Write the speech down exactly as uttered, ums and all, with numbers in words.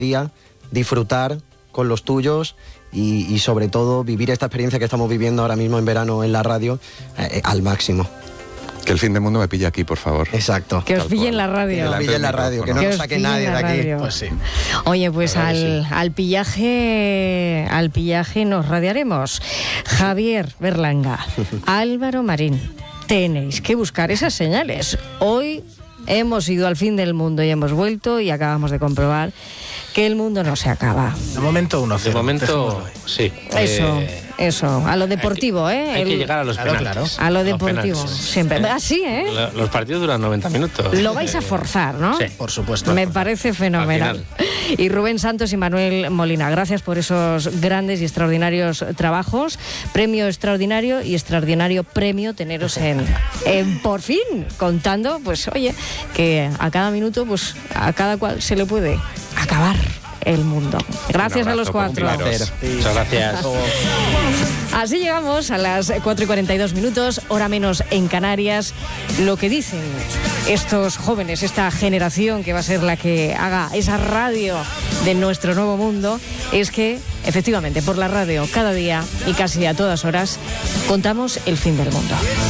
día, disfrutar con los tuyos y, y sobre todo vivir esta experiencia que estamos viviendo ahora mismo en verano en la radio eh, al máximo. Que el fin del mundo me pille aquí, por favor. Exacto. Que os pille en la radio. Que nos pille en la radio, que no nos saque nadie de aquí. Pues sí. Oye, pues al, sí. al pillaje, al pillaje nos radiaremos. Javier Berlanga, Álvaro Marín, tenéis que buscar esas señales. Hoy hemos ido al fin del mundo y hemos vuelto y acabamos de comprobar que el mundo no se acaba. De momento uno cero. De momento, sí. Eso, eh, eso. A lo deportivo, hay ¿eh? que, hay el, que llegar a los claro, penaltis. A lo Los deportivo, penaltis. siempre. Así, ¿eh? Los partidos duran noventa minutos. Lo vais a forzar, ¿no? Sí. Por supuesto. Me parece fenomenal. Y Rubén Santos y Manuel Molina, gracias por esos grandes y extraordinarios trabajos. Premio extraordinario y extraordinario premio teneros en, en por fin contando, pues oye, que a cada minuto, pues a cada cual se le puede acabar el mundo. Gracias a los cuatro. Muchas gracias. Así llegamos a las cuatro y cuarenta y dos minutos, hora menos en Canarias. Lo que dicen estos jóvenes, esta generación que va a ser la que haga esa radio de nuestro nuevo mundo, es que efectivamente por la radio cada día y casi a todas horas contamos el fin del mundo.